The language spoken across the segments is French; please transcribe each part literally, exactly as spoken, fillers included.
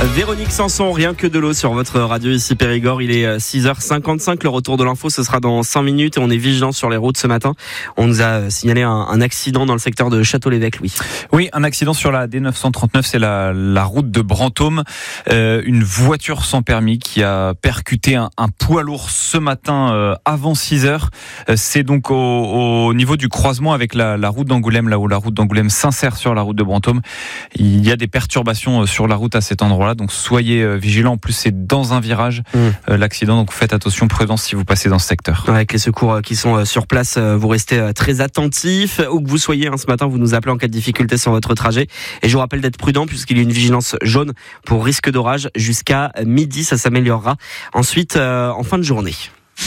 Véronique Sanson, rien que de l'eau sur votre radio ici Périgord. Il est six heures cinquante-cinq. Le retour de l'info, ce sera dans cinq minutes et on est vigilant sur les routes ce matin. On nous a signalé un, un accident dans le secteur de Château-l'Évêque, Louis. Oui, un accident sur la D neuf cent trente-neuf, c'est la, la route de Brantôme. Euh, une voiture sans permis qui a percuté un, un poids lourd ce matin euh, avant six heures. Euh, c'est donc au, au niveau du croisement avec la, la route d'Angoulême, là où la route d'Angoulême s'insère sur la route de Brantôme. Il y a des perturbations sur la route à cet endroit-là, donc soyez vigilants. En plus, c'est dans un virage mmh. euh, l'accident, donc faites attention, prudence si vous passez dans ce secteur. Avec les secours qui sont sur place, vous restez très attentifs. Où que vous soyez, hein, ce matin, vous nous appelez en cas de difficulté sur votre trajet. Et je vous rappelle d'être prudent puisqu'il y a une vigilance jaune pour risque d'orage jusqu'à midi. Ça s'améliorera ensuite euh, en fin de journée.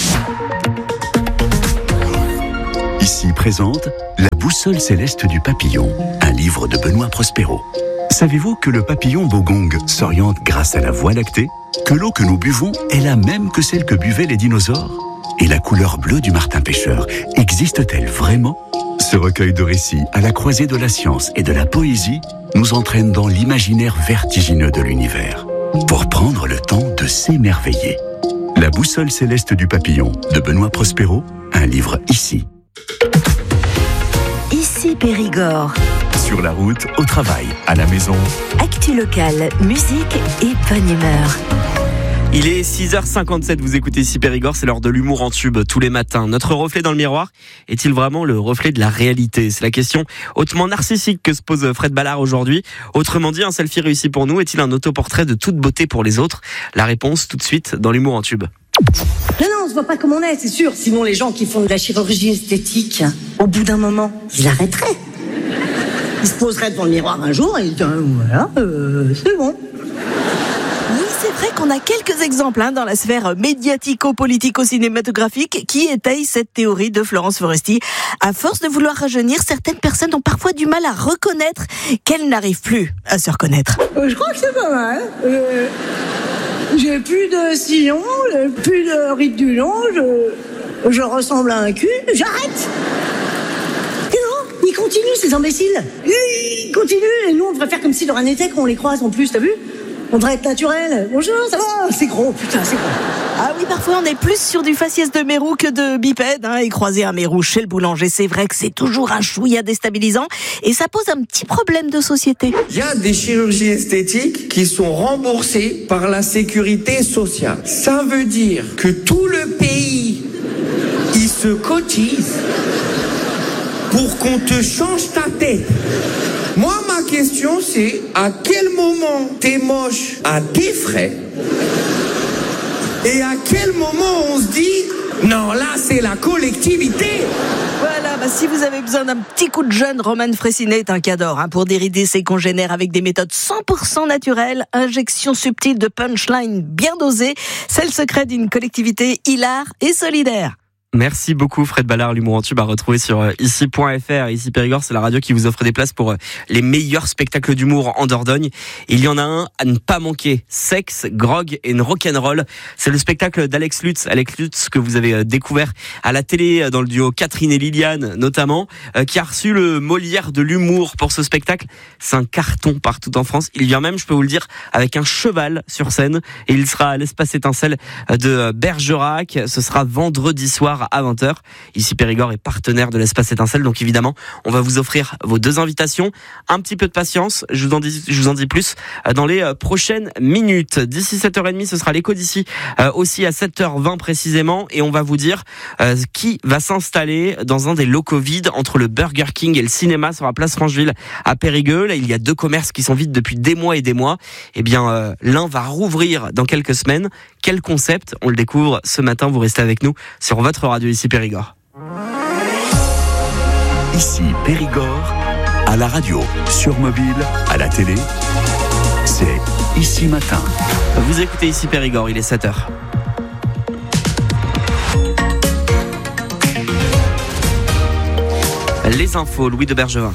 Ici présente La boussole céleste du papillon, un livre de Benoît Prospero. Savez-vous que le papillon bogong s'oriente grâce à la voie lactée ? Que l'eau que nous buvons est la même que celle que buvaient les dinosaures ? Et la couleur bleue du martin-pêcheur existe-t-elle vraiment ? Ce recueil de récits à la croisée de la science et de la poésie nous entraîne dans l'imaginaire vertigineux de l'univers pour prendre le temps de s'émerveiller. La boussole céleste du papillon de Benoît Prospero, un livre ici. Ici Périgord. Sur la route, au travail, à la maison. Actu locale, musique et bonne humeur. Il est six heures cinquante-sept, vous écoutez ici Périgord, c'est l'heure de l'humour en tube tous les matins. Notre reflet dans le miroir est-il vraiment le reflet de la réalité ? C'est la question hautement narcissique que se pose Fred Ballard aujourd'hui. Autrement dit, un selfie réussi pour nous est-il un autoportrait de toute beauté pour les autres ? La réponse tout de suite dans l'humour en tube. Non, non, on se voit pas comme on est, c'est sûr. Sinon, les gens qui font de la chirurgie esthétique, au bout d'un moment, ils arrêteraient. Ils se poseraient devant le miroir un jour et ils diraient, voilà, euh, c'est bon. Oui, c'est vrai qu'on a quelques exemples hein, dans la sphère médiatico-politico-cinématographique qui étayent cette théorie de Florence Foresti. À force de vouloir rajeunir, certaines personnes ont parfois du mal à reconnaître qu'elles n'arrivent plus à se reconnaître. Euh, je crois que c'est pas mal. Euh, j'ai plus de sillon, j'ai plus de rides du long, je, je ressemble à un cul, j'arrête. Ils continuent, ces imbéciles. Ils continuent, et nous, on devrait faire comme si de rien n'était, qu'on les croise en plus, t'as vu ? On devrait être naturel. Bonjour, ça va ? C'est gros, putain, c'est gros. Ah oui, parfois, on est plus sur du faciès de mérou que de bipède, hein, et croiser un mérou chez le boulanger, c'est vrai que c'est toujours un chouïa déstabilisant, et ça pose un petit problème de société. Il y a des chirurgies esthétiques qui sont remboursées par la sécurité sociale. Ça veut dire que tout le pays, il se cotise pour qu'on te change ta tête. Moi, ma question, c'est à quel moment t'es moche à tes frais et à quel moment on se dit non, là, c'est la collectivité. Voilà, bah, si vous avez besoin d'un petit coup de jeune, Roman Fressinet est un cador hein, pour dérider ses congénères avec des méthodes cent pour cent naturelles, injection subtile de punchline bien dosée. C'est le secret d'une collectivité hilar et solidaire. Merci beaucoup Fred Ballard, l'humour en tube à retrouver sur ici point f r. Ici Périgord, c'est la radio qui vous offre des places pour les meilleurs spectacles d'humour en Dordogne. Il y en a un à ne pas manquer, Sexe, Grog et Rock'n'Roll. C'est le spectacle d'Alex Lutz, Alex Lutz que vous avez découvert à la télé dans le duo Catherine et Liliane notamment, qui a reçu le Molière de l'humour pour ce spectacle. C'est un carton partout en France. Il vient même, je peux vous le dire, avec un cheval sur scène et il sera à l'Espace Étincelle de Bergerac. Ce sera vendredi soir à vingt heures. Ici Périgord est partenaire de l'Espace Étincelle, donc évidemment on va vous offrir vos deux invitations. Un petit peu de patience, je vous en dis, je vous en dis plus dans les prochaines minutes. D'ici sept heures trente, ce sera l'écho d'ici euh, aussi à sept heures vingt précisément, et on va vous dire euh, qui va s'installer dans un des locaux vides entre le Burger King et le cinéma sur la place Francheville à Périgueux. Là, il y a deux commerces qui sont vides depuis des mois et des mois. Eh bien, euh, l'un va rouvrir dans quelques semaines. Quel concept ? On le découvre ce matin. Vous restez avec nous sur votre radio ici Périgord. Ici Périgord, à la radio, sur mobile, à la télé, c'est Ici Matin. Vous écoutez ici Périgord, il est sept heures. Les infos, Louis de Bergevin. Un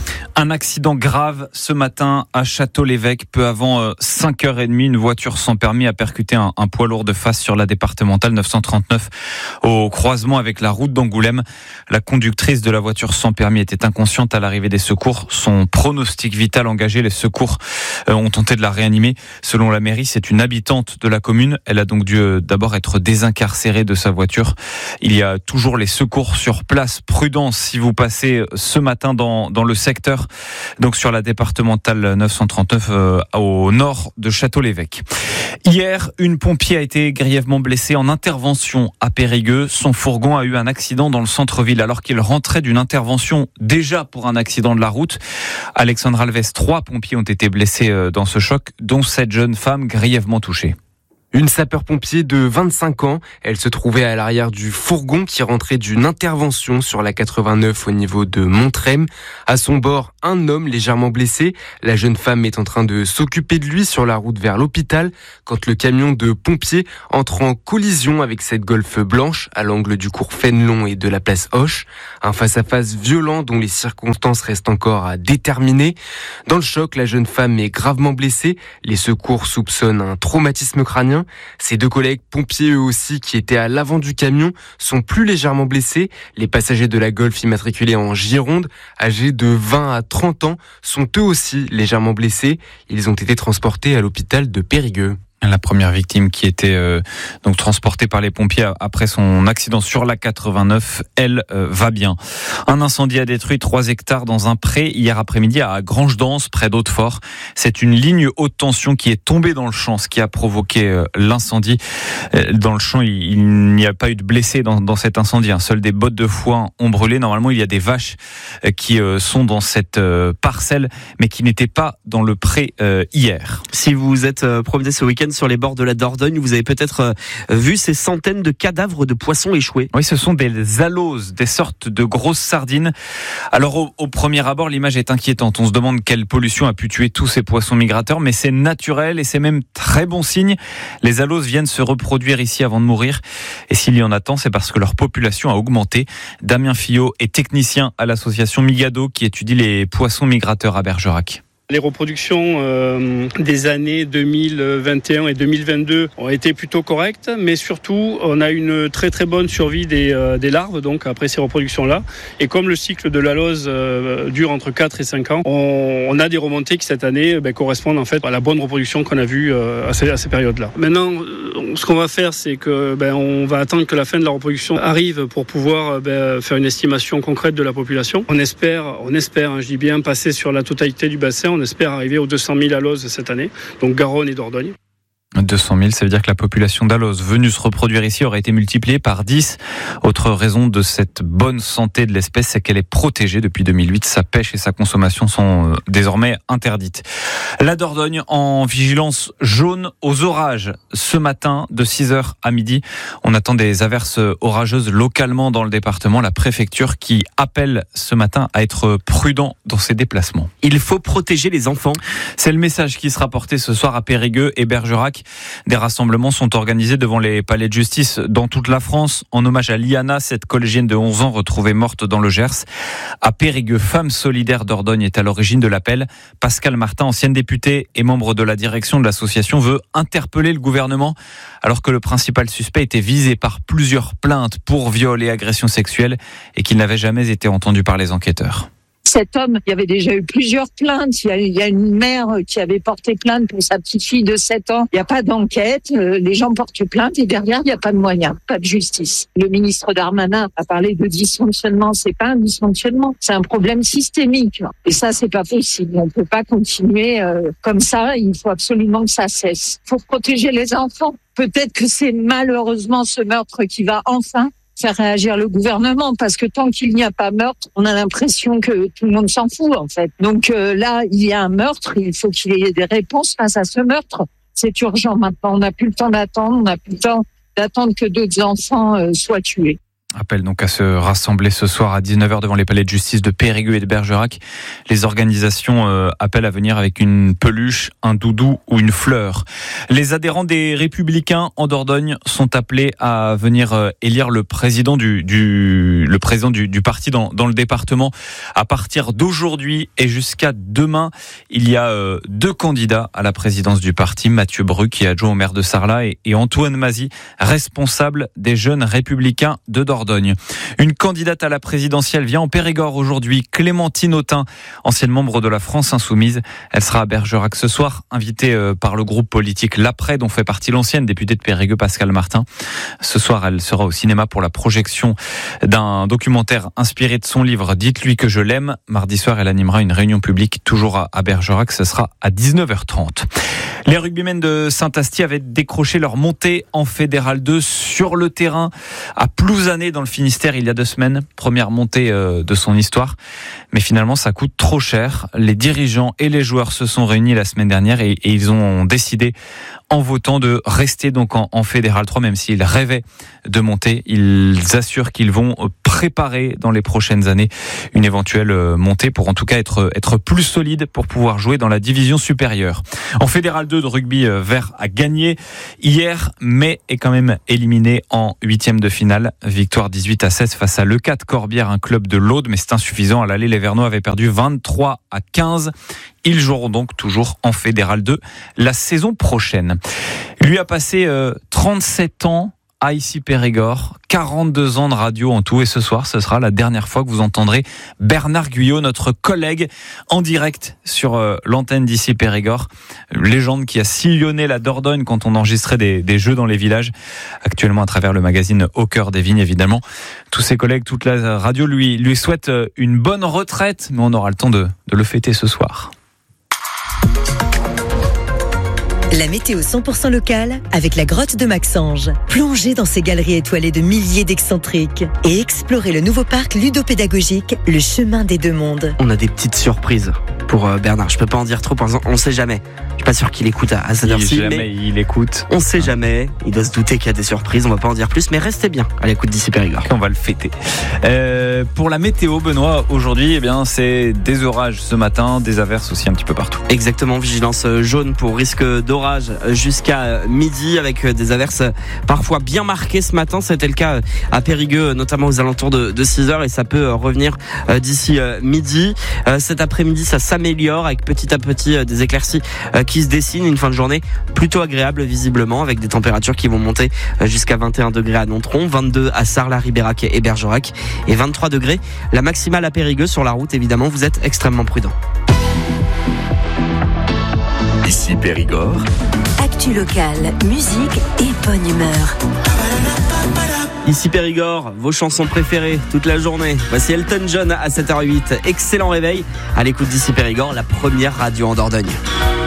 Un accident grave ce matin à Château-l'Évêque. Peu avant cinq heures trente, une voiture sans permis a percuté un, un poids lourd de face sur la départementale neuf cent trente-neuf au croisement avec la route d'Angoulême. La conductrice de la voiture sans permis était inconsciente à l'arrivée des secours. Son pronostic vital engagé, les secours ont tenté de la réanimer. Selon la mairie, c'est une habitante de la commune. Elle a donc dû d'abord être désincarcérée de sa voiture. Il y a toujours les secours sur place. Prudence si vous passez ce matin dans, dans le secteur. Donc sur la départementale neuf cent trente-neuf euh, au nord de Château-l'Évêque. Hier, une pompier a été grièvement blessée en intervention à Périgueux. Son fourgon a eu un accident dans le centre-ville alors qu'il rentrait d'une intervention déjà pour un accident de la route. Alexandre Alves, trois pompiers ont été blessés dans ce choc, dont cette jeune femme grièvement touchée. Une sapeur-pompier de vingt-cinq ans, elle se trouvait à l'arrière du fourgon qui rentrait d'une intervention sur la quatre-vingt-neuf au niveau de Montrem. À son bord, un homme légèrement blessé. La jeune femme est en train de s'occuper de lui sur la route vers l'hôpital quand le camion de pompiers entre en collision avec cette Golf blanche à l'angle du cours Fénelon et de la place Hoche. Un face-à-face violent dont les circonstances restent encore à déterminer. Dans le choc, la jeune femme est gravement blessée. Les secours soupçonnent un traumatisme crânien. Ses deux collègues pompiers, eux aussi, qui étaient à l'avant du camion, sont plus légèrement blessés. Les passagers de la Golf immatriculés en Gironde, âgés de vingt à trente ans, sont eux aussi légèrement blessés. Ils ont été transportés à l'hôpital de Périgueux. La première victime qui était euh, donc transportée par les pompiers après son accident sur la quatre-vingt-neuf, elle euh, va bien. Un incendie a détruit trois hectares dans un pré hier après-midi à Grange-d'Anse, près d'Hautefort. C'est une ligne haute tension qui est tombée dans le champ, ce qui a provoqué euh, l'incendie. Euh, dans le champ, il, il n'y a pas eu de blessés dans, dans cet incendie. Hein. Seules des bottes de foin ont brûlé. Normalement, il y a des vaches euh, qui euh, sont dans cette euh, parcelle, mais qui n'étaient pas dans le pré euh, hier. Si vous êtes euh, promené ce week-end sur les bords de la Dordogne, vous avez peut-être euh, vu ces centaines de cadavres de poissons échoués. Oui, ce sont des aloses, des sortes de grosses sardines. Alors au, au premier abord, l'image est inquiétante. On se demande quelle pollution a pu tuer tous ces poissons migrateurs, mais c'est naturel et c'est même très bon signe. Les aloses viennent se reproduire ici avant de mourir. Et s'il y en a tant, c'est parce que leur population a augmenté. Damien Fillot est technicien à l'association Migado qui étudie les poissons migrateurs à Bergerac. Les reproductions euh, des années deux mille vingt et un et deux mille vingt-deux ont été plutôt correctes, mais surtout on a une très très bonne survie des, euh, des larves donc après ces reproductions-là. Et comme le cycle de l'alose euh, dure entre quatre et cinq ans, on, on a des remontées qui cette année ben, correspondent en fait à la bonne reproduction qu'on a vue euh, à ces, à ces périodes-là. Maintenant, ce qu'on va faire, c'est que ben, on va attendre que la fin de la reproduction arrive pour pouvoir ben, faire une estimation concrète de la population. On espère, on espère, hein, je dis bien, passer sur la totalité du bassin. On espère arriver aux deux cent mille aloses cette année, donc Garonne et Dordogne. deux cent mille, ça veut dire que la population d'aloses venue se reproduire ici aurait été multipliée par dix. Autre raison de cette bonne santé de l'espèce, c'est qu'elle est protégée depuis deux mille huit. Sa pêche et sa consommation sont désormais interdites. La Dordogne en vigilance jaune aux orages. Ce matin, de six heures à midi, on attend des averses orageuses localement dans le département. La préfecture qui appelle ce matin à être prudent dans ses déplacements. Il faut protéger les enfants. C'est le message qui sera porté ce soir à Périgueux et Bergerac. Des rassemblements sont organisés devant les palais de justice dans toute la France en hommage à Liana, cette collégienne de onze ans retrouvée morte dans le Gers. À Périgueux, Femmes solidaires Dordogne est à l'origine de l'appel. Pascal Martin, ancienne députée et membre de la direction de l'association, veut interpeller le gouvernement alors que le principal suspect était visé par plusieurs plaintes pour viol et agression sexuelle et qu'il n'avait jamais été entendu par les enquêteurs. Cet homme, il y avait déjà eu plusieurs plaintes. Il y a, il y a une mère qui avait porté plainte pour sa petite fille de sept ans. Il n'y a pas d'enquête. Les gens portent plainte et derrière, il n'y a pas de moyens, pas de justice. Le ministre Darmanin a parlé de dysfonctionnement. C'est pas un dysfonctionnement. C'est un problème systémique. Et ça, c'est pas possible. On peut pas continuer euh, comme ça. Il faut absolument que ça cesse. Il faut protéger les enfants. Peut-être que c'est malheureusement ce meurtre qui va enfin faire réagir le gouvernement, parce que tant qu'il n'y a pas meurtre, on a l'impression que tout le monde s'en fout en fait. Donc euh, là, il y a un meurtre, il faut qu'il y ait des réponses face à ce meurtre. C'est urgent maintenant, on n'a plus le temps d'attendre, on n'a plus le temps d'attendre que d'autres enfants euh, soient tués. Appel donc à se rassembler ce soir à dix-neuf heures devant les palais de justice de Périgueux et de Bergerac. Les organisations euh, appellent à venir avec une peluche, un doudou ou une fleur. Les adhérents des Républicains en Dordogne sont appelés à venir euh, élire le président du, du le président du, du parti dans, dans le département. À partir d'aujourd'hui et jusqu'à demain, il y a euh, deux candidats à la présidence du parti, Mathieu Bru, qui est adjoint au maire de Sarlat, et, et Antoine Mazy, responsable des Jeunes Républicains de Dordogne. Une candidate à la présidentielle vient en Périgord aujourd'hui, Clémentine Autain, ancienne membre de la France Insoumise. Elle sera à Bergerac ce soir, invitée par le groupe politique L'Après, dont fait partie l'ancienne députée de Périgueux, Pascal Martin. Ce soir, elle sera au cinéma pour la projection d'un documentaire inspiré de son livre « Dites-lui que je l'aime ». Mardi soir, elle animera une réunion publique toujours à Bergerac. Ce sera à dix-neuf heures trente. Les rugbymen de Saint-Asti avaient décroché leur montée en Fédéral deux sur le terrain à Plouzané dans le Finistère il y a deux semaines. Première montée de son histoire. Mais finalement, ça coûte trop cher. Les dirigeants et les joueurs se sont réunis la semaine dernière et, et ils ont décidé en votant de rester donc en, en Fédéral trois, même s'ils rêvaient de monter. Ils assurent qu'ils vont préparer dans les prochaines années une éventuelle montée pour en tout cas être, être plus solide pour pouvoir jouer dans la division supérieure. En Fédéral deux de rugby, Vert a gagné hier, mais est quand même éliminé en huitième de finale. Victoire dix-huit à seize face à Leucate Corbière, un club de l'Aude, mais c'est insuffisant. À l'aller, les Vernois avaient perdu vingt-trois à quinze. Ils joueront donc toujours en Fédéral deux la saison prochaine. Lui a passé euh, trente-sept ans à Issy Périgord, quarante-deux ans de radio en tout, et ce soir, ce sera la dernière fois que vous entendrez Bernard Guyot, notre collègue, en direct sur euh, l'antenne d'Issy Périgord. Légende qui a sillonné la Dordogne quand on enregistrait des, des jeux dans les villages, actuellement à travers le magazine Au cœur des vignes, évidemment. Tous ses collègues, toute la radio lui, lui souhaitent une bonne retraite, mais on aura le temps de, de le fêter ce soir. La météo cent pour cent locale avec la grotte de Maxange. Plongez dans ces galeries étoilées de milliers d'excentriques et explorez le nouveau parc ludopédagogique, le chemin des deux mondes. On a des petites surprises pour Bernard. Je peux pas en dire trop, par exemple, on sait jamais. Je suis pas sûr qu'il écoute à, à cette heure-ci. Jamais mais il écoute. On sait jamais. Il doit se douter qu'il y a des surprises. On va pas en dire plus, mais restez bien à l'écoute d'Issy Périgord. On va le fêter. Euh, pour la météo, Benoît, aujourd'hui, eh bien, c'est des orages ce matin, des averses aussi un petit peu partout. Exactement. Vigilance jaune pour risque d'orage jusqu'à midi avec des averses parfois bien marquées ce matin. C'était le cas à Périgueux, notamment aux alentours de, de six heures, et ça peut revenir d'ici midi. Cet après-midi, ça s'améliore avec petit à petit des éclaircies qui se dessinent. Une fin de journée plutôt agréable visiblement, avec des températures qui vont monter jusqu'à vingt et un degrés à Nontron, vingt-deux à Sarlat, Ribérac et Bergerac, et vingt-trois degrés la maximale à Périgueux. Sur la route, évidemment, vous êtes extrêmement prudents. Issy Périgord. Actu locale, musique et bonne humeur. Issy Périgord, vos chansons préférées toute la journée. Voici Elton John à sept heures huit. Excellent réveil à l'écoute d'Issy Périgord, la première radio en Dordogne.